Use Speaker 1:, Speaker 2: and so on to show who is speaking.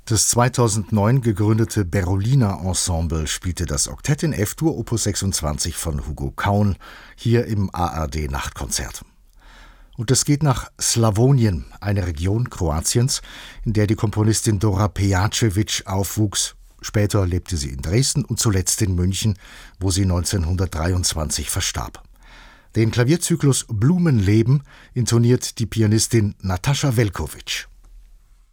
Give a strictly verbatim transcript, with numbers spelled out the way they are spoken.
Speaker 1: Das zweitausendneun gegründete Berolina Ensemble spielte das Oktett in F-Dur Opus sechsundzwanzig von Hugo Kaun, hier im A R D-Nachtkonzert. Und es geht nach Slawonien, eine Region Kroatiens, in der die Komponistin Dora Pejacevic aufwuchs. Später lebte sie in Dresden und zuletzt in München, wo sie neunzehnhundertdreiundzwanzig verstarb. Den Klavierzyklus Blumenleben intoniert die Pianistin Natascha Velkovic.